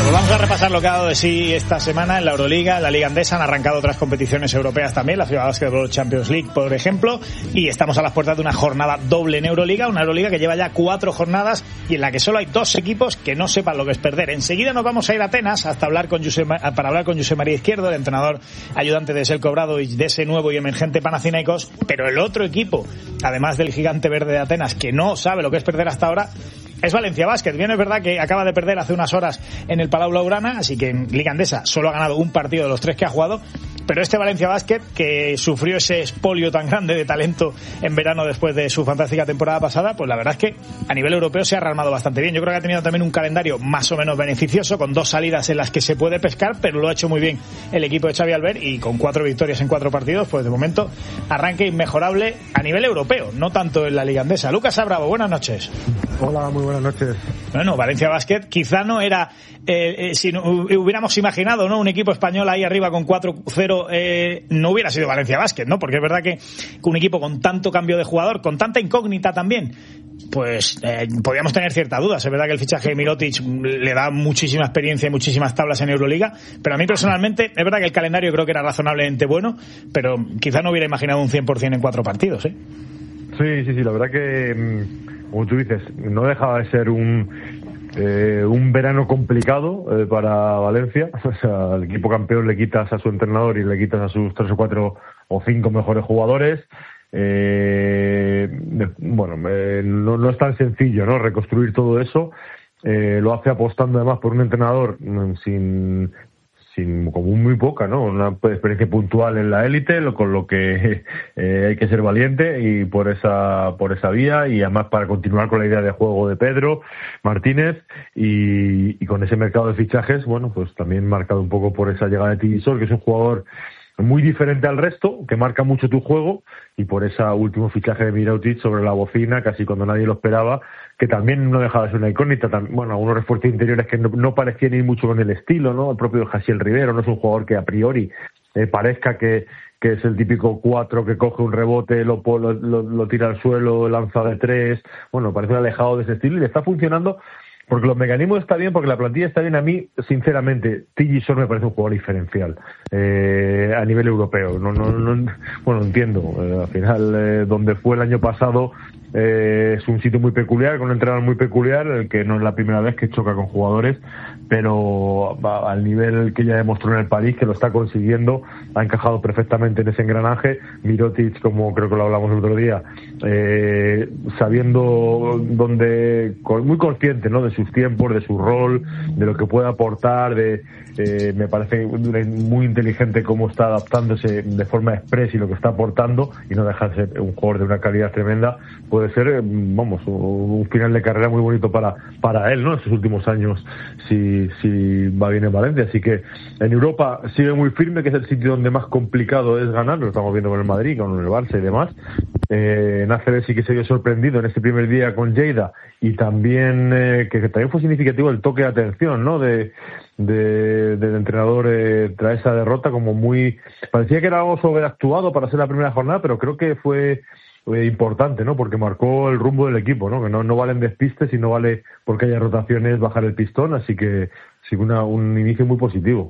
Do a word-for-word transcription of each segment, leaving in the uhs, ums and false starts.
pues vamos a repasar lo que ha dado de sí esta semana en la Euroliga, en la Liga Andesa. Han arrancado otras competiciones europeas también, la FIBA Basketball Champions League, por ejemplo, y estamos a las puertas de una jornada doble en Euroliga, una Euroliga que lleva ya cuatro jornadas y en la que solo hay dos equipos que no sepan lo que es perder. Enseguida nos vamos a ir a Atenas hasta hablar con Josep, para hablar con Josep María Izquierdo, el entrenador ayudante de Željko Obradović, de ese nuevo y emergente Panathinaikos, pero el otro equipo, además del gigante verde de Atenas, que no sabe lo que es perder hasta ahora, es Valencia Basket. Bien, es verdad que acaba de perder hace unas horas en el Palau Blaugrana, así que en Liga Andesa solo ha ganado un partido de los tres que ha jugado, pero este Valencia Basket, que sufrió ese expolio tan grande de talento en verano después de su fantástica temporada pasada, pues la verdad es que a nivel europeo se ha rearmado bastante bien. Yo creo que ha tenido también un calendario más o menos beneficioso, con dos salidas en las que se puede pescar, pero lo ha hecho muy bien el equipo de Xavi Albert, y con cuatro victorias en cuatro partidos, pues de momento arranque inmejorable a nivel europeo, no tanto en la Liga Andesa. Lucas Abravo, buenas noches. Hola, muy buenas noches. Bueno, Valencia Basket quizá no era, eh, eh, si no, hubiéramos imaginado, ¿no?, un equipo español ahí arriba con cuatro cero, eh, no hubiera sido Valencia Basket, ¿no? Porque es verdad que un equipo con tanto cambio de jugador, con tanta incógnita también, pues eh, podíamos tener ciertas dudas. Es verdad que el fichaje de Mirotic le da muchísima experiencia y muchísimas tablas en Euroliga, pero a mí personalmente es verdad que el calendario creo que era razonablemente bueno, pero quizá no hubiera imaginado un cien por ciento en cuatro partidos, ¿eh? Sí, sí, sí, la verdad que, como tú dices, no dejaba de ser un eh, un verano complicado eh, para Valencia. O sea, al equipo campeón le quitas a su entrenador y le quitas a sus tres o cuatro o cinco mejores jugadores. Eh, bueno, eh, no, no es tan sencillo, ¿no?, reconstruir todo eso. Eh, lo hace apostando además por un entrenador sin... sin como muy poca, ¿no? Una experiencia puntual en la élite, con lo que eh, hay que ser valiente y por esa por esa vía, y además para continuar con la idea de juego de Pedro Martínez, y, y con ese mercado de fichajes, bueno, pues también marcado un poco por esa llegada de Tigisol, que es un jugador muy diferente al resto, que marca mucho tu juego, y por ese último fichaje de Mirotic sobre la bocina, casi cuando nadie lo esperaba, que también no dejaba de ser una incógnita. Bueno, algunos refuerzos interiores que no, no parecían ir mucho con el estilo, ¿no? El propio Jaciel Rivero no es un jugador que a priori eh, parezca que, que es el típico cuatro que coge un rebote, lo, lo, lo, lo tira al suelo, lanza de tres. Bueno, parece alejado de ese estilo y le está funcionando, porque los mecanismos están bien, porque la plantilla está bien. A mí, sinceramente, Tigisol me parece un jugador diferencial eh, a nivel europeo. No, no, no, bueno, entiendo. Eh, al final, eh, donde fue el año pasado, eh, es un sitio muy peculiar, con un entrenador muy peculiar, el que no es la primera vez que choca con jugadores, pero a, al nivel que ya demostró en el París, que lo está consiguiendo, ha encajado perfectamente en ese engranaje. Mirotic, como creo que lo hablamos el otro día, eh, sabiendo dónde, muy consciente, ¿no?, de sus tiempos, de su rol, de lo que puede aportar, de eh, me parece muy inteligente cómo está adaptándose de forma express y lo que está aportando, y no deja de ser un jugador de una calidad tremenda. Puede ser, vamos, un final de carrera muy bonito para para él, ¿no?, en sus últimos años, si, si va bien en Valencia. Así que en Europa sigue muy firme, que es el sitio donde más complicado es ganar. Lo estamos viendo con el Madrid, con el Barça y demás. Eh, en A C B sí que se vio sorprendido en este primer día con Lleida, y también eh, que, que también fue significativo el toque de atención, ¿no?, de, de del entrenador eh, tras esa derrota. Como muy, parecía que era algo sobreactuado para ser la primera jornada, pero creo que fue eh, importante, ¿no?, porque marcó el rumbo del equipo, ¿no?, que no, no valen despistes y no vale porque haya rotaciones bajar el pistón. Así que sí, una, un inicio muy positivo.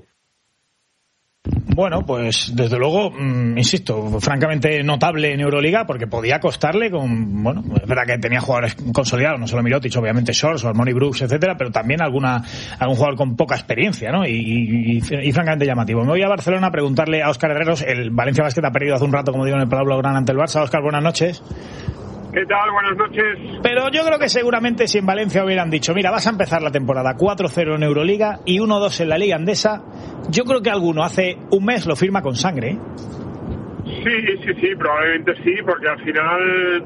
Bueno, pues desde luego, mmm, insisto, francamente notable en Euroliga, porque podía costarle con, bueno, es verdad que tenía jugadores consolidados, no solo Mirotic, obviamente Shores, Armoni Brooks, etcétera, pero también alguna algún jugador con poca experiencia, ¿no? Y, y, y, y francamente llamativo. Me voy a Barcelona a preguntarle a Óscar Herreros. El Valencia Basket ha perdido hace un rato, como digo, en el Palau Blaugrana ante el Barça. Óscar, buenas noches. ¿Qué tal? Buenas noches. Pero yo creo que seguramente si en Valencia hubieran dicho, mira, vas a empezar la temporada cuatro cero en Euroliga y uno dos en la Liga Andesa, yo creo que alguno hace un mes lo firma con sangre, ¿eh? Sí, sí, sí, probablemente sí, porque al final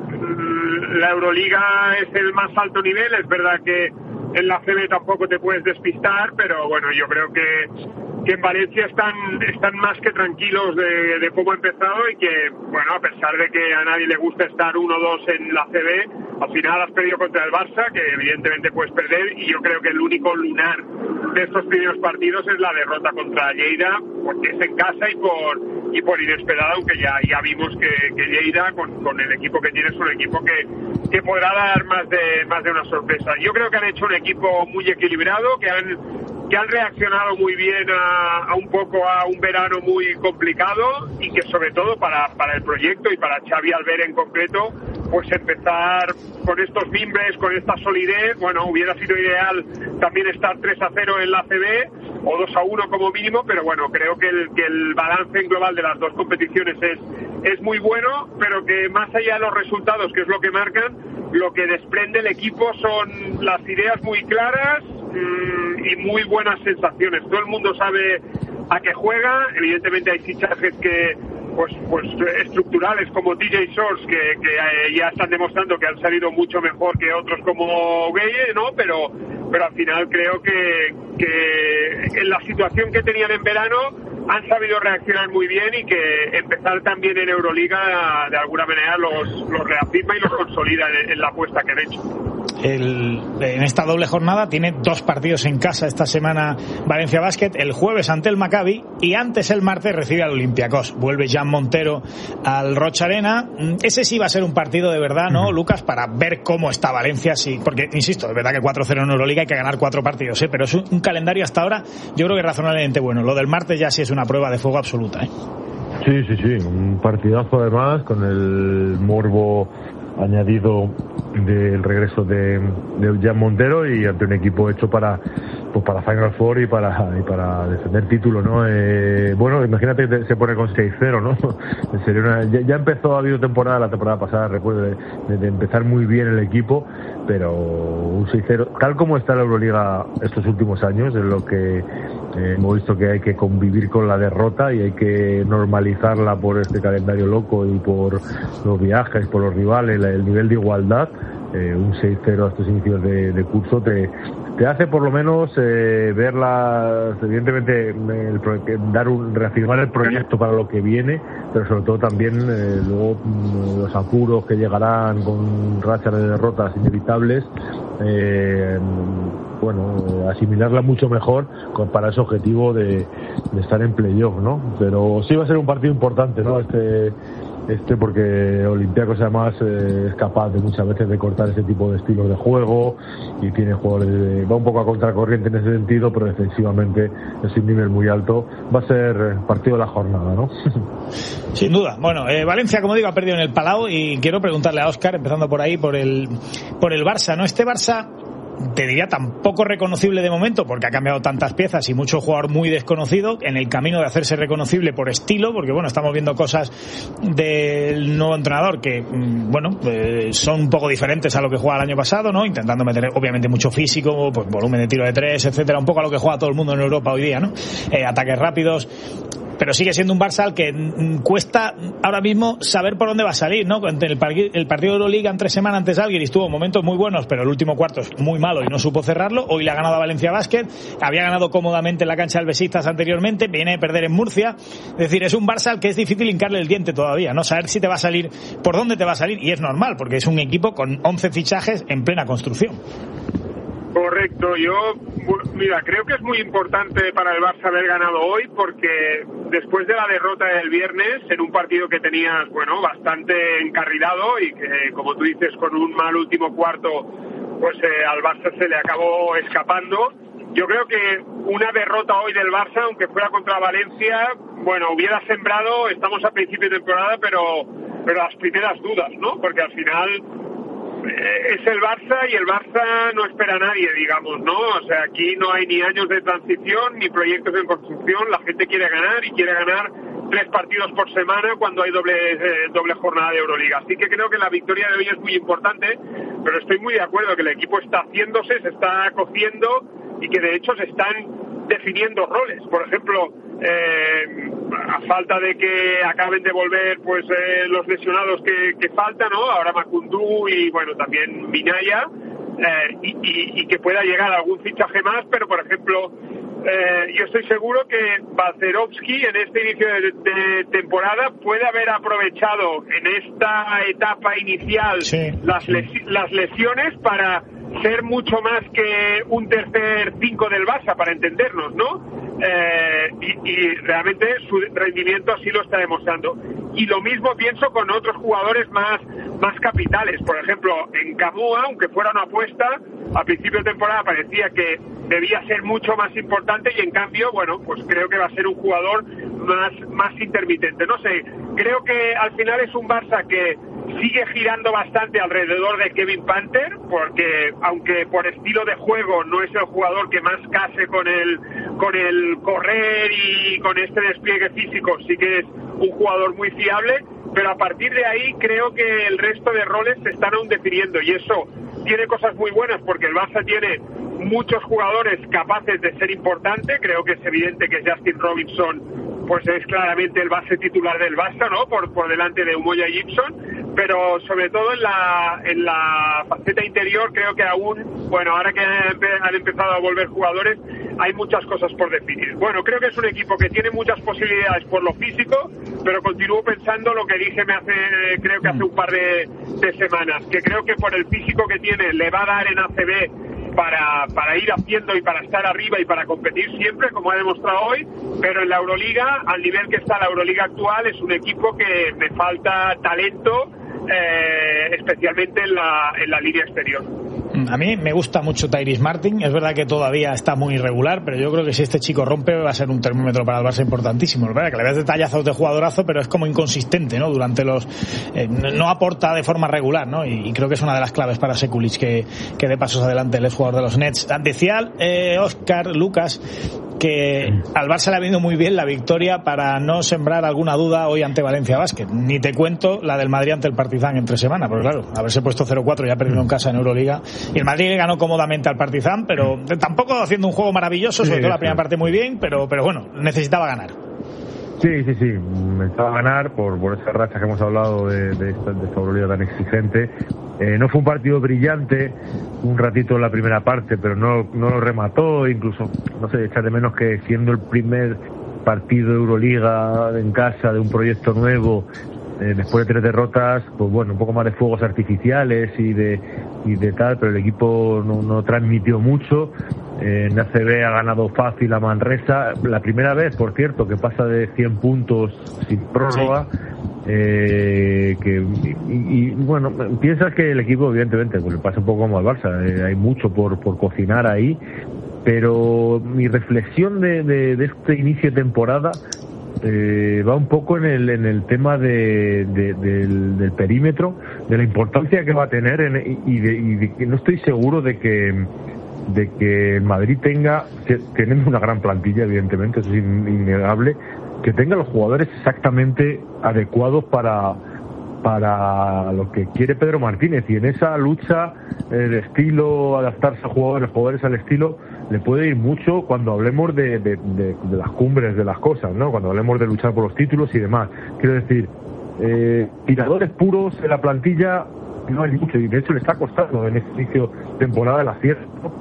la Euroliga es el más alto nivel. Es verdad que en la C B tampoco te puedes despistar, pero bueno, yo creo que que en Valencia están están más que tranquilos de, de cómo ha empezado, y que, bueno, a pesar de que a nadie le gusta estar uno dos en la C B, al final has perdido contra el Barça, que evidentemente puedes perder, y yo creo que el único lunar de estos primeros partidos es la derrota contra Lleida, porque es en casa y por y por inesperada, aunque ya ya vimos que, que Lleida, con, con el equipo que tiene, es un equipo que, que podrá dar más de más de una sorpresa. Yo creo que han hecho un equipo muy equilibrado, que han que han reaccionado muy bien a, a un poco a un verano muy complicado y que sobre todo para, para el proyecto y para Xavi Albert en concreto, pues empezar con estos mimbres, con esta solidez. Bueno, hubiera sido ideal también estar tres a cero en la A C B o dos a uno como mínimo, pero bueno, creo que el, que el balance en global de las dos competiciones es, es muy bueno, pero que más allá de los resultados, que es lo que marcan, lo que desprende el equipo son las ideas muy claras mmm, y muy buenas sensaciones. Todo el mundo sabe a qué juega. Evidentemente hay fichajes que pues pues estructurales como D J Source que, que eh, ya están demostrando que han salido mucho mejor que otros como Gueye, ¿no? Pero pero al final creo que, que en la situación que tenían en verano han sabido reaccionar muy bien y que empezar también en Euroliga de alguna manera los, los reafirma y los consolida en, en la apuesta que han hecho. El, en esta doble jornada tiene dos partidos en casa esta semana Valencia Basket, el jueves ante el Maccabi y antes el martes recibe al Olympiacos. Vuelve Jan Montero al Roch Arena. Ese sí va a ser un partido de verdad, ¿no, uh-huh. Lucas? Para ver cómo está Valencia, sí, porque insisto, es verdad que cuatro cero en Euroliga hay que ganar cuatro partidos, ¿eh? Pero es un, un calendario hasta ahora yo creo que razonablemente bueno. Lo del martes ya sí es una prueba de fuego absoluta, ¿eh? Sí, sí, sí, un partidazo además con el morbo añadido del regreso de, de Jan Montero y ante un equipo hecho para pues para Final Four y para y para defender título, ¿no? Eh, bueno, imagínate que se pone con seis cero, ¿no? Sería una, ya, ya empezó, ha habido temporada, la temporada pasada, recuerdo, de, de, de empezar muy bien el equipo, pero un seis cero, tal como está la Euroliga estos últimos años, es lo que eh, hemos visto que hay que convivir con la derrota y hay que normalizarla por este calendario loco y por los viajes, por los rivales, el nivel de igualdad. Eh, un seis cero a estos inicios de, de curso te, te hace por lo menos eh, verlas, evidentemente el, dar un, reafirmar el proyecto para lo que viene, pero sobre todo también eh, luego los apuros que llegarán con rachas de derrotas inevitables, eh, bueno, asimilarla mucho mejor con, para ese objetivo de, de estar en playoff, ¿no? Pero sí va a ser un partido importante, ¿no? Este este porque Olympiacos además eh, es capaz de muchas veces de cortar ese tipo de estilos de juego y tiene jugadores de, va un poco a contracorriente en ese sentido, pero defensivamente es un nivel muy alto. Va a ser partido de la jornada, ¿no? Sin duda. Bueno, eh, Valencia, como digo, ha perdido en el Palau y quiero preguntarle a Óscar, empezando por ahí, por el por el Barça, ¿no? Este Barça, te diría, tampoco reconocible de momento porque ha cambiado tantas piezas y mucho jugador muy desconocido en el camino de hacerse reconocible por estilo, porque bueno, estamos viendo cosas del nuevo entrenador que bueno, eh, son un poco diferentes a lo que jugaba el año pasado, ¿no? Intentando meter obviamente mucho físico, pues volumen de tiro de tres, etcétera, un poco a lo que juega todo el mundo en Europa hoy día, ¿no? Eh, ataques rápidos. Pero sigue siendo un Barça al que cuesta ahora mismo saber por dónde va a salir, ¿no? El, par- el partido de Euroliga en tres semanas antes Žalgiris tuvo momentos muy buenos, pero el último cuarto es muy malo y no supo cerrarlo. Hoy le ha ganado a Valencia Basket, había ganado cómodamente en la cancha del Besiktas anteriormente, viene a perder en Murcia. Es decir, es un Barça al que es difícil hincarle el diente todavía, no saber si te va a salir, por dónde te va a salir, y es normal, porque es un equipo con once fichajes en plena construcción. Correcto, yo, mira, creo que es muy importante para el Barça haber ganado hoy porque después de la derrota del viernes, en un partido que tenías, bueno, bastante encarrilado y que, como tú dices, con un mal último cuarto, pues eh, al Barça se le acabó escapando. Yo creo que una derrota hoy del Barça, aunque fuera contra Valencia, bueno, hubiera sembrado, estamos a principio de temporada, pero, pero las primeras dudas, ¿no? Porque al final es el Barça y el Barça no espera a nadie, digamos, ¿no? O sea, aquí no hay ni años de transición ni proyectos en construcción. La gente quiere ganar y quiere ganar tres partidos por semana cuando hay doble eh, doble jornada de Euroliga. Así que creo que la victoria de hoy es muy importante, pero estoy muy de acuerdo que el equipo está haciéndose, se está cociendo y que de hecho se están definiendo roles. Por ejemplo, eh, a falta de que acaben de volver pues eh, los lesionados que, que faltan, ¿no? Ahora Macundú y bueno, también Minaya, eh, y, y, y que pueda llegar algún fichaje más, pero por ejemplo eh, yo estoy seguro que Balcerovski en este inicio de, de temporada puede haber aprovechado en esta etapa inicial sí, las, les, las lesiones para ser mucho más que un tercer cinco del Barça, para entendernos, ¿no? Eh, y, y realmente su rendimiento así lo está demostrando. Y lo mismo pienso con otros jugadores más, más capitales. Por ejemplo, en Camua, aunque fuera una apuesta, a principio de temporada parecía que debía ser mucho más importante y en cambio, bueno, pues creo que va a ser un jugador más, más intermitente. No sé, creo que al final es un Barça que sigue girando bastante alrededor de Kevin Panther, porque aunque por estilo de juego no es el jugador que más case con el, con el correr y con este despliegue físico, sí que es un jugador muy fiable, pero a partir de ahí creo que el resto de roles se están aún definiendo y eso tiene cosas muy buenas porque el Barça tiene muchos jugadores capaces de ser importante. Creo que es evidente que Justin Robinson pues es claramente el base titular del Barça, ¿no? Por, por delante de Umoja Gibson, pero sobre todo en la, en la faceta interior creo que aún, bueno, ahora que han empezado a volver jugadores, hay muchas cosas por definir. Bueno, creo que es un equipo que tiene muchas posibilidades por lo físico, pero continúo pensando lo que dije me hace, creo que hace un par de, de semanas, que creo que por el físico que tiene le va a dar en A C B para, para ir haciendo y para estar arriba y para competir siempre, como ha demostrado hoy, pero en la Euroliga, al nivel que está la Euroliga actual, es un equipo que me falta talento, eh, especialmente en la, en la línea exterior. A mí me gusta mucho Tyrese Martin. Es verdad que todavía está muy irregular, pero yo creo que si este chico rompe va a ser un termómetro para el Barça importantísimo. Es verdad que le ves detallazos de jugadorazo, pero es como inconsistente, ¿no? Durante los eh, no aporta de forma regular, ¿no? Y, y creo que es una de las claves para Sekulic que, que dé pasos adelante el jugador de los Nets. Decía eh, Oscar Lucas que al Barça le ha venido muy bien la victoria para no sembrar alguna duda hoy ante Valencia Basket. Ni te cuento la del Madrid ante el Partizan entre semana, porque claro, haberse puesto cero cuatro y ya perdido en casa en Euroliga. Y el Madrid ganó cómodamente al Partizan, pero tampoco haciendo un juego maravilloso, sobre sí, todo la primera parte muy bien, pero, pero bueno, necesitaba ganar. Sí, sí, sí, necesitaba ganar por, por esa racha que hemos hablado de, de, esta, de esta Euroliga tan exigente. Eh, no fue un partido brillante, un ratito en la primera parte, pero no, no lo remató, incluso, no sé, echar de menos que siendo el primer partido de Euroliga en casa de un proyecto nuevo, eh, después de tres derrotas, pues bueno, un poco más de fuegos artificiales y de y de tal, pero el equipo no, no transmitió mucho. Eh, en A C B ha ganado fácil a Manresa, la primera vez, por cierto, que pasa de cien puntos sin prórroga. Sí. Eh, que y, y bueno, piensas que el equipo evidentemente pues le pasa un poco como al Barça, eh, hay mucho por, por cocinar ahí, pero mi reflexión de, de, de este inicio de temporada eh, va un poco en el en el tema de, de, del, del perímetro, de la importancia que va a tener en, y, de, y de que no estoy seguro de que de que el Madrid tenga, teniendo una gran plantilla evidentemente, eso es innegable, que tenga los jugadores exactamente adecuados para para lo que quiere Pedro Martínez, y en esa lucha eh, de estilo, adaptarse a jugadores, jugadores al estilo, le puede ir mucho cuando hablemos de, de, de, de las cumbres de las cosas, ¿no? Cuando hablemos de luchar por los títulos y demás. Quiero decir, eh, tiradores puros en la plantilla no hay mucho, y de hecho le está costando en este inicio de temporada el acierto, ¿no?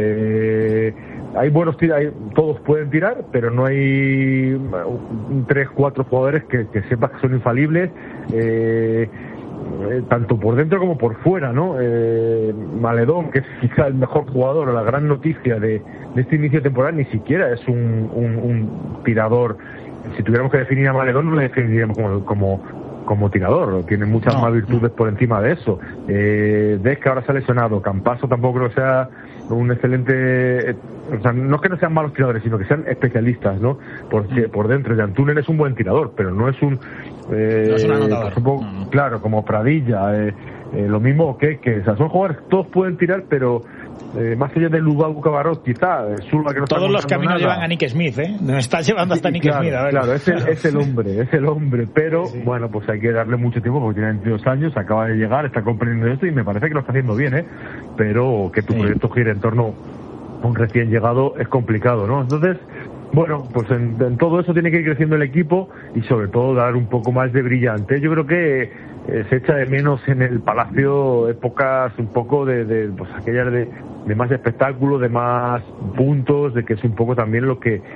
Eh, hay buenos tiradores, todos pueden tirar, pero no hay un, tres, cuatro jugadores que, que sepas que son infalibles, eh, eh, tanto por dentro como por fuera, ¿no? Eh, Maledón, que es quizá el mejor jugador, o la gran noticia de, de este inicio de temporada, ni siquiera es un, un, un tirador. Si tuviéramos que definir a Maledón, no le definiríamos como, como, como tirador, tiene muchas no, más virtudes no. por encima de eso. Eh, ves que ahora se ha lesionado, Campasso tampoco creo que sea un excelente, o sea, no es que no sean malos tiradores, sino que sean especialistas, ¿no? Porque mm. por dentro, Yantunen es un buen tirador, pero no es un, eh, no es un anotador. Un poco, mm. claro, como Pradilla, eh, eh, lo mismo que, que, o sea, son jugadores, todos pueden tirar, pero eh, más allá de Lubabu Cabarrot, quizá, Zulma, que no todos los caminos nada. Llevan a Nick Smith, ¿eh? Nos está llevando hasta sí, Nick claro, Smith, a ver. Claro, es el, es el hombre, es el hombre, pero sí. bueno, pues hay que darle mucho tiempo porque tiene veintidós años, acaba de llegar, está comprendiendo esto y me parece que lo está haciendo bien, ¿eh? Pero que tu sí. proyecto gire en torno a un recién llegado es complicado, ¿no? Entonces, bueno, pues en, en todo eso tiene que ir creciendo el equipo y sobre todo dar un poco más de brillante. Yo creo que eh, se echa de menos en el Palacio épocas un poco de, de pues aquellas de, de más espectáculo, de más puntos, de que es un poco también lo que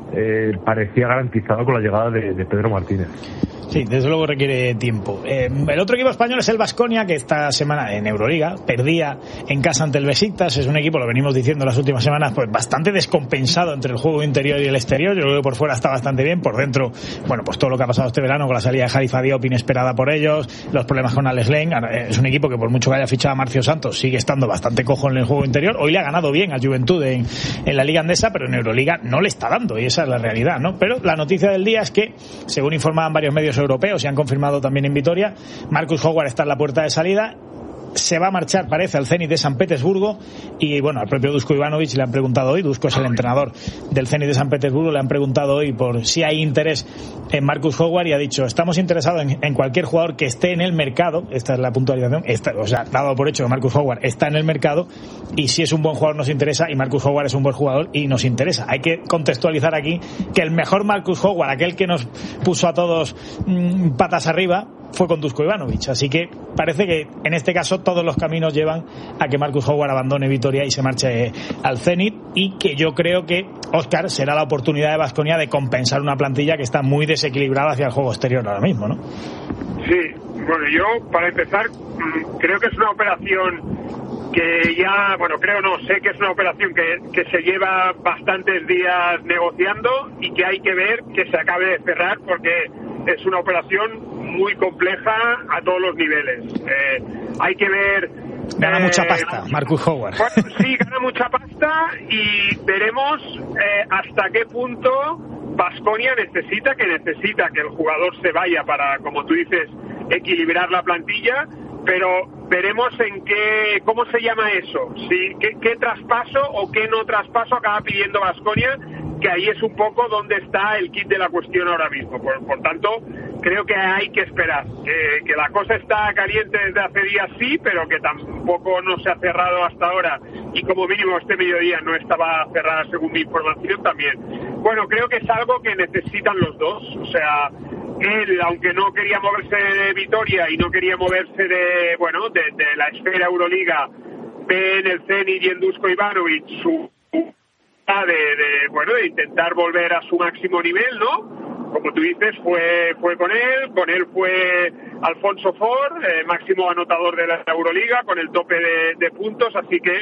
eh, parecía garantizado con la llegada de, de Pedro Martínez. Sí, desde luego requiere tiempo. Eh, el otro equipo español es el Baskonia, que esta semana en Euroliga perdía en casa ante el Besiktas. Es un equipo, lo venimos diciendo las últimas semanas, pues bastante descompensado entre el juego interior y el exterior. Yo creo que por fuera está bastante bien, por dentro, bueno, pues todo lo que ha pasado este verano con la salida de Halifa Diop inesperada por ellos, los problemas con Alex Len. Es un equipo que por mucho que haya fichado a Marcio Santos sigue estando bastante cojo en el juego interior. Hoy le ha ganado bien a Juventud en, en la Liga Andesa, pero en Euroliga no le está dando, y esa es la realidad, ¿no? Pero la noticia del día es que, según informaban varios medios europeos y han confirmado también en Vitoria, Marcus Howard está en la puerta de salida. Se va a marchar, parece, al Zenit de San Petersburgo, y bueno, al propio Dusko Ivanovic le han preguntado hoy, Dusko es el entrenador del Zenit de San Petersburgo, le han preguntado hoy por si hay interés en Marcus Howard, y ha dicho: estamos interesados en, en cualquier jugador que esté en el mercado. Esta es la puntualización, esta, o sea, dado por hecho que Marcus Howard está en el mercado, y si es un buen jugador nos interesa, y Marcus Howard es un buen jugador y nos interesa. Hay que contextualizar aquí que el mejor Marcus Howard, aquel que nos puso a todos mmm, patas arriba, fue con Dusko Ivanovic, así que parece que en este caso todos los caminos llevan a que Marcus Howard abandone Vitoria y se marche al Zenit, y que yo creo que, Óscar, será la oportunidad de Baskonia de compensar una plantilla que está muy desequilibrada hacia el juego exterior ahora mismo, ¿no? Sí, bueno, yo para empezar creo que es una operación que ya, bueno, creo no, sé que es una operación que, que se lleva bastantes días negociando y que hay que ver que se acabe de cerrar, porque es una operación muy compleja a todos los niveles. Eh, hay que ver... Gana eh, mucha pasta, Marcus Howard. Bueno, sí, gana mucha pasta, y veremos eh, hasta qué punto Baskonia necesita, que necesita que el jugador se vaya para, como tú dices, equilibrar la plantilla, pero veremos en qué, ¿cómo se llama eso? ¿Sí? ¿Qué, qué traspaso o qué no traspaso acaba pidiendo Baskonia? Que ahí es un poco donde está el kit de la cuestión ahora mismo. Por, por tanto, creo que hay que esperar. Que, que la cosa está caliente desde hace días, sí, pero que tampoco no se ha cerrado hasta ahora. Y como mínimo este mediodía no estaba cerrada, según mi información, también. Bueno, creo que es algo que necesitan los dos. O sea, él, aunque no quería moverse de Vitoria y no quería moverse de, bueno, de, de la esfera Euroliga, ve en el Zenit y en Dusko Ivanovic su de, de, bueno, de intentar volver a su máximo nivel, ¿no? Como tú dices, fue fue con él, con él fue Alfonso Ford, eh, máximo anotador de la Euroliga, con el tope de, de puntos, así que,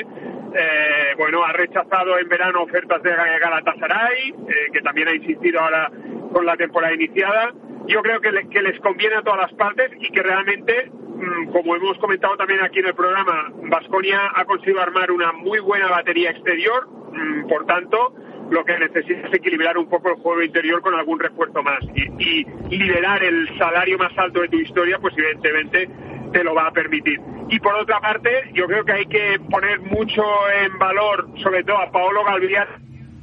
eh, bueno, ha rechazado en verano ofertas de Galatasaray, eh, que también ha insistido ahora con la temporada iniciada. Yo creo que, le, que les conviene a todas las partes, y que realmente, mmm, como hemos comentado también aquí en el programa, Baskonia ha conseguido armar una muy buena batería exterior. mmm, por tanto, lo que necesita es equilibrar un poco el juego interior con algún refuerzo más, y, y liderar el salario más alto de tu historia, pues evidentemente te lo va a permitir. Y por otra parte, yo creo que hay que poner mucho en valor, sobre todo a Paolo Galbiati,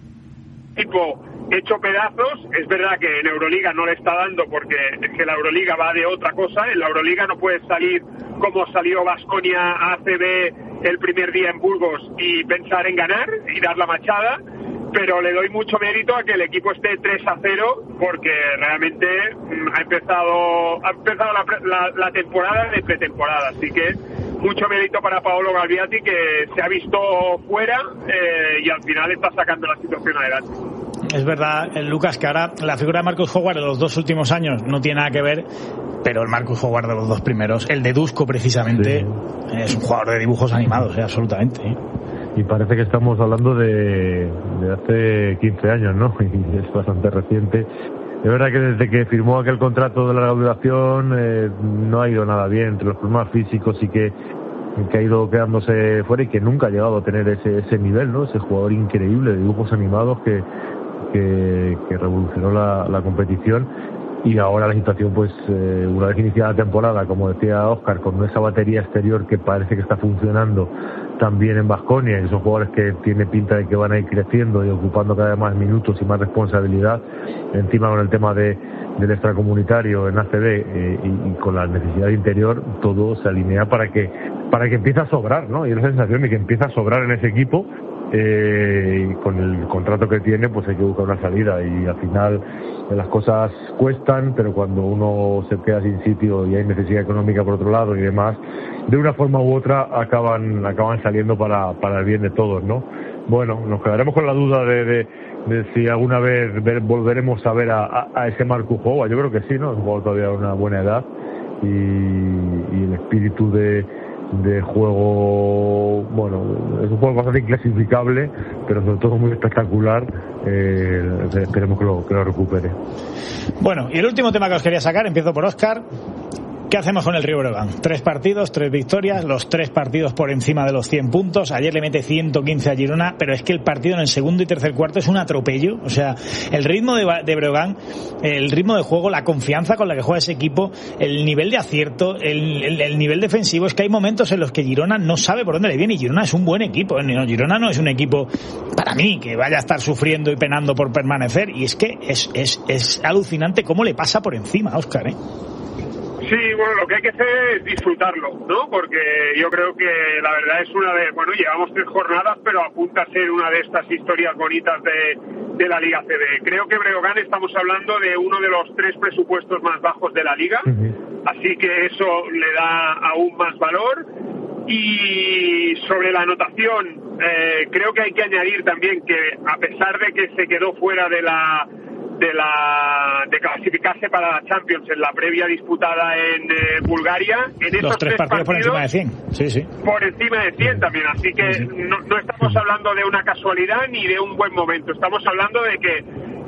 tipo hecho pedazos. Es verdad que en Euroliga no le está dando, porque es que la Euroliga va de otra cosa. En la Euroliga no puedes salir como salió Baskonia a A C B el primer día en Burgos y pensar en ganar y dar la machada, pero le doy mucho mérito a que el equipo esté tres a cero, porque realmente ha empezado ha empezado la, la, la temporada de pretemporada, así que mucho mérito para Paolo Galbiati, que se ha visto fuera eh, y al final está sacando la situación adelante. Es verdad, Lucas, que ahora la figura de Marcus Howard de los dos últimos años no tiene nada que ver, pero el Marcus Howard de los dos primeros, el de Dusko precisamente, sí, es un jugador de dibujos animados, ¿eh? Absolutamente. ¿eh? Y parece que estamos hablando de, de hace quince años, ¿no? Y es bastante reciente. Es verdad que desde que firmó aquel contrato de larga duración eh, no ha ido nada bien, entre los problemas físicos y que, que ha ido quedándose fuera, y que nunca ha llegado a tener ese, ese nivel, ¿no? Ese jugador increíble de dibujos animados que, que, que revolucionó la, la competición. Y ahora la situación, pues, eh, una vez iniciada la temporada, como decía Óscar, con esa batería exterior que parece que está funcionando también en Baskonia, y son jugadores que tiene pinta de que van a ir creciendo y ocupando cada vez más minutos y más responsabilidad, encima con el tema de del extracomunitario en A C B eh, y, y con la necesidad interior, todo se alinea para que para que empiece a sobrar, ¿no? Y es la sensación de que empieza a sobrar en ese equipo. Eh, y con el contrato que tiene, pues hay que buscar una salida, y al final eh, las cosas cuestan, pero cuando uno se queda sin sitio y hay necesidad económica por otro lado y demás, de una forma u otra acaban acaban saliendo para para el bien de todos, ¿no? bueno, nos quedaremos con la duda de, de, de si alguna vez ver, volveremos a ver a, a, a ese Marcus Howard. Yo creo que sí, ¿no? Es un jugador todavía de una buena edad y, y el espíritu de, de juego, bueno, es un juego bastante inclasificable, pero sobre todo muy espectacular. Eh, esperemos que lo, que lo recupere. Bueno, y el último tema que os quería sacar, empiezo por Óscar. ¿Qué hacemos con el Río Breogán? Tres partidos, tres victorias, los tres partidos por encima de los cien puntos. Ayer le mete ciento quince a Girona, pero es que el partido en el segundo y tercer cuarto es un atropello. O sea, el ritmo de, de Breogán, el ritmo de juego, la confianza con la que juega ese equipo, el nivel de acierto, el, el, el nivel defensivo, es que hay momentos en los que Girona no sabe por dónde le viene, y Girona es un buen equipo. No, Girona no es un equipo, para mí, que vaya a estar sufriendo y penando por permanecer, y es que es, es, es alucinante cómo le pasa por encima, Óscar, ¿eh? Sí, bueno, lo que hay que hacer es disfrutarlo, ¿no? Porque yo creo que la verdad es una de... Bueno, llevamos tres jornadas, pero apunta a ser una de estas historias bonitas de, de la Liga C B. Creo que Breogán estamos hablando de uno de los tres presupuestos más bajos de la Liga, uh-huh. Así que eso le da aún más valor. Y sobre la anotación, eh, creo que hay que añadir también que a pesar de que se quedó fuera de la... de la de clasificarse para la Champions en la previa disputada en eh, Bulgaria, en los estos tres, tres partidos, partidos por encima de cien, sí, sí. Por encima de cien también, así que sí, sí. No, no estamos hablando de una casualidad ni de un buen momento, estamos hablando de que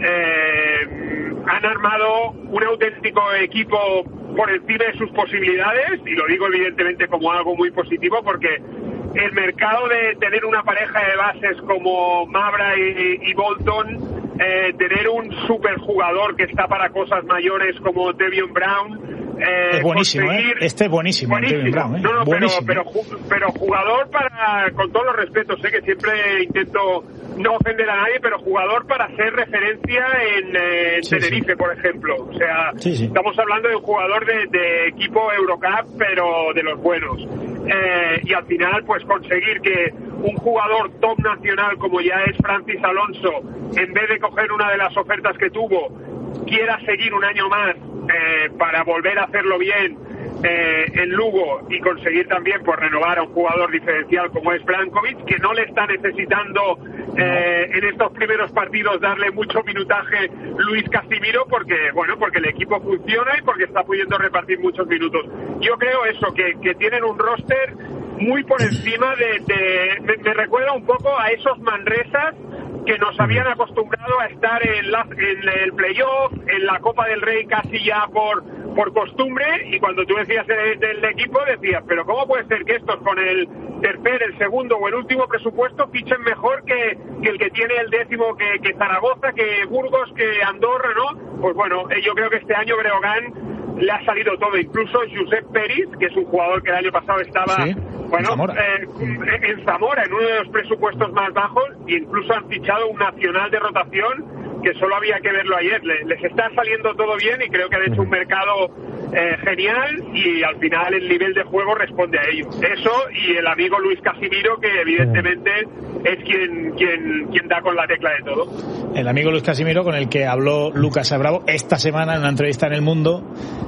eh, han armado un auténtico equipo por encima de sus posibilidades, y lo digo evidentemente como algo muy positivo, porque el mercado de tener una pareja de bases como Mabra y, y Bolton, Eh, tener un superjugador que está para cosas mayores como Devion Brown, eh, es buenísimo, conseguir... ¿eh? Este es buenísimo, buenísimo. Devion Brown, ¿eh? No, no, buenísimo. Pero, pero, pero jugador para, con todos los respetos, sé que siempre intento no ofender a nadie, pero jugador para hacer referencia en, eh, en sí, Tenerife, sí. Por ejemplo. O sea, sí, sí. Estamos hablando de un jugador de, de equipo Eurocup, pero de los buenos. Eh, y al final, pues conseguir que un jugador top nacional como ya es Francis Alonso, en vez de coger una de las ofertas que tuvo, quiera seguir un año más eh, para volver a hacerlo bien eh, en Lugo, y conseguir también pues renovar a un jugador diferencial como es Brankovic, que no le está necesitando eh, en estos primeros partidos darle mucho minutaje Luis Casimiro, porque bueno, porque el equipo funciona y porque está pudiendo repartir muchos minutos. Yo creo eso, que, que tienen un roster muy por encima de, de me, me recuerda un poco a esos Manresas que nos habían acostumbrado a estar en, la, en el playoff, en la Copa del Rey casi ya por por costumbre, y cuando tú decías del, del equipo decías, pero ¿cómo puede ser que estos con el tercer, el segundo o el último presupuesto fichen mejor que, que el que tiene el décimo, que, que Zaragoza, que Burgos, que Andorra, ¿no? Pues bueno, yo creo que este año Breogán le ha salido todo, incluso Josep Peris, que es un jugador que el año pasado estaba... ¿Sí? Bueno, en Zamora. Eh, en Zamora, en uno de los presupuestos más bajos, e incluso han fichado un nacional de rotación que solo había que verlo ayer. Les está saliendo todo bien y creo que han hecho un mercado eh, genial, y al final el nivel de juego responde a ello. Eso y el amigo Luis Casimiro, que evidentemente es quien, quien, quien da con la tecla de todo. El amigo Luis Casimiro con el que habló Lucas Abravo esta semana en una entrevista en El Mundo.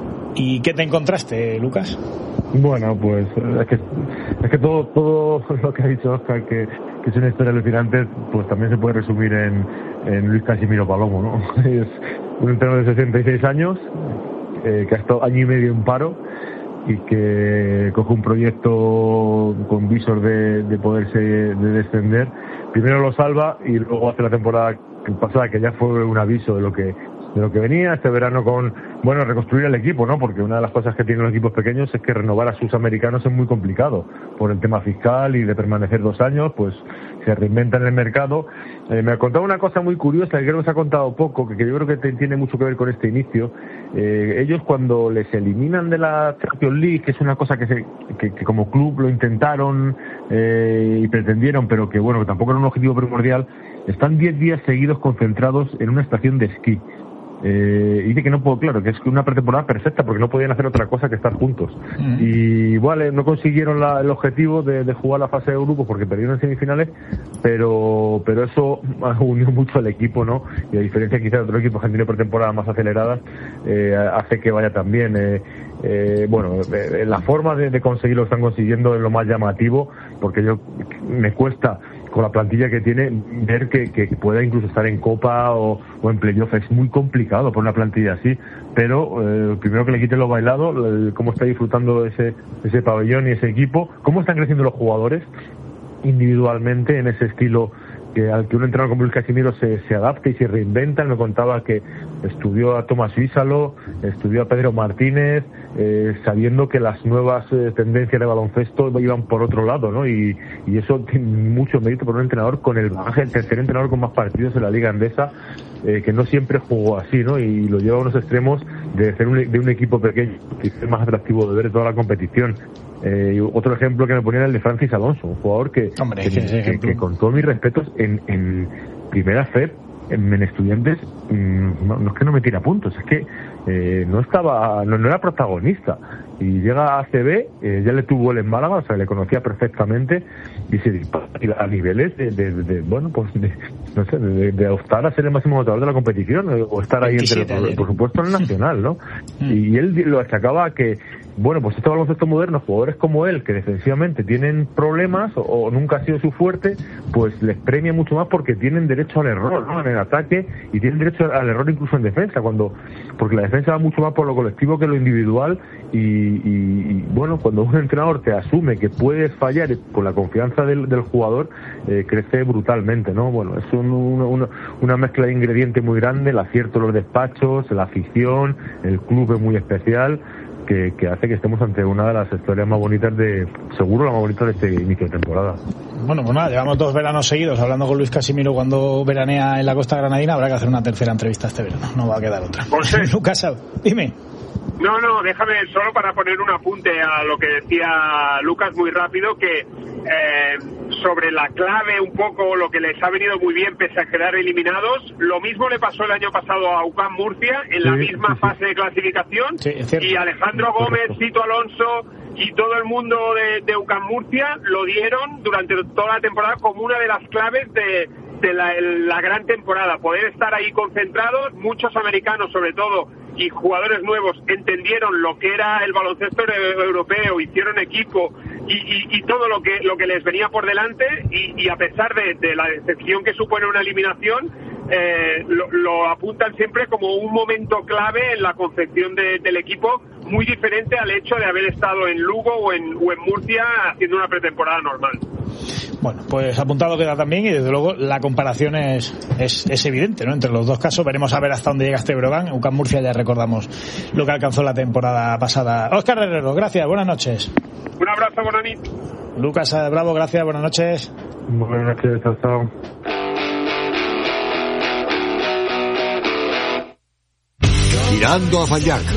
¿Y qué te encontraste, Lucas? Bueno, pues es que, es que todo todo lo que ha dicho Óscar, que, que es una historia alucinante, pues también se puede resumir en, en Luis Casimiro Palomo, ¿no? Es un entrenador de sesenta y seis años, eh, que ha estado año y medio en paro, y que coge un proyecto con visor de, de poderse de descender. Primero lo salva y luego hace la temporada pasada, que ya fue un aviso de lo que de lo que venía este verano, con, bueno, reconstruir el equipo, ¿no? Porque una de las cosas que tienen los equipos pequeños es que renovar a sus americanos es muy complicado por el tema fiscal y de permanecer dos años, pues se reinventan en el mercado. Eh, me ha contado una cosa muy curiosa que creo que se ha contado poco, que, que yo creo que te, tiene mucho que ver con este inicio. Eh, ellos, cuando les eliminan de la Champions League, que es una cosa que, se, que, que como club lo intentaron eh, y pretendieron, pero que bueno, que tampoco era un objetivo primordial, están diez días seguidos concentrados en una estación de esquí. Eh, y dice que no puedo, claro, que es una pretemporada perfecta porque no podían hacer otra cosa que estar juntos. Mm. Y vale, no consiguieron la, el objetivo de, de jugar la fase de grupos porque perdieron en semifinales, pero pero eso ha unido mucho al equipo, ¿no? Y a diferencia quizás de otros equipos que han tenido pretemporadas más aceleradas, eh, hace que vaya también. Eh, eh, bueno, eh, la forma de, de conseguir lo que están consiguiendo es lo más llamativo, porque yo me cuesta con la plantilla que tiene, ver que, que pueda incluso estar en Copa o, o en playoff es muy complicado por una plantilla así, pero eh, primero que le quiten lo bailado, eh, cómo está disfrutando ese, ese pabellón y ese equipo, cómo están creciendo los jugadores individualmente en ese estilo que al que un entrenador como Luis Casimiro se, se adapta y se reinventa. Me contaba que estudió a Tomás Vísalo, estudió a Pedro Martínez, eh, sabiendo que las nuevas eh, tendencias de baloncesto iban por otro lado, ¿no? Y, y eso tiene mucho mérito por un entrenador con el bagaje, el tercer entrenador con más partidos en la Liga Endesa, eh, que no siempre jugó así, ¿no? Y lo lleva a unos extremos de ser un, de un equipo pequeño, que es más atractivo de ver toda la competición. Eh, y otro ejemplo que me ponía era el de Francis Alonso, un jugador que, Hombre, que, que, que, que con todos mis respetos en, en primera F E P, en, en Estudiantes, mmm, no, no es que no me tira puntos, es que eh, no estaba, no, no era protagonista, y llega a A C B, eh, ya le tuvo él en Málaga, o sea, le conocía perfectamente y se dispara a niveles de, de, de, de bueno, pues de, no sé, de, de optar a ser el máximo votador de la competición, o estar ahí entre, por, por supuesto, en el nacional, ¿no? Y él lo achacaba a que, bueno, pues este baloncesto moderno, jugadores como él, que defensivamente tienen problemas o, o nunca ha sido su fuerte, pues les premia mucho más porque tienen derecho al error, ¿no? En el ataque, y tienen derecho al error incluso en defensa, cuando porque la defensa va mucho más por lo colectivo que lo individual, y, y, y bueno, cuando un entrenador te asume que puedes fallar con la confianza del, del jugador, eh, crece brutalmente, ¿no? Bueno, es un, una, una, una mezcla de ingredientes muy grande, el acierto de los despachos, la afición, el club es muy especial, Que, que hace que estemos ante una de las historias más bonitas de, seguro la más bonita de este inicio de temporada. Bueno, pues nada, llevamos dos veranos seguidos hablando con Luis Casimiro cuando veranea en la Costa Granadina. Habrá que hacer una tercera entrevista este verano, no va a quedar otra. José. Lucas, dime. No, no, déjame solo para poner un apunte a lo que decía Lucas muy rápido, que eh, sobre la clave un poco, lo que les ha venido muy bien pese a quedar eliminados, lo mismo le pasó el año pasado a UCAM Murcia en sí, la misma sí, sí. fase de clasificación, sí, y Alejandro Gómez, Cito Alonso y todo el mundo de, de UCAM Murcia lo dieron durante toda la temporada como una de las claves de, de la, la gran temporada, poder estar ahí concentrados. Muchos americanos sobre todo y jugadores nuevos entendieron lo que era el baloncesto europeo, hicieron equipo y, y, y todo lo que lo que les venía por delante, y, y a pesar de, de la decepción que supone una eliminación, eh, lo, lo apuntan siempre como un momento clave en la concepción de, del equipo, muy diferente al hecho de haber estado en Lugo o en, o en Murcia haciendo una pretemporada normal. Bueno, pues apuntado queda también, y desde luego la comparación es, es, es evidente, ¿no? Entre los dos casos. Veremos a ver hasta dónde llega este Breogán. UCAM Murcia ya recordamos lo que alcanzó la temporada pasada. Óscar Herrero, gracias, buenas noches. Un abrazo, buenas noches. Lucas Bravo, gracias, buenas noches. Buenas noches, chao, chao. Tirando a fallar,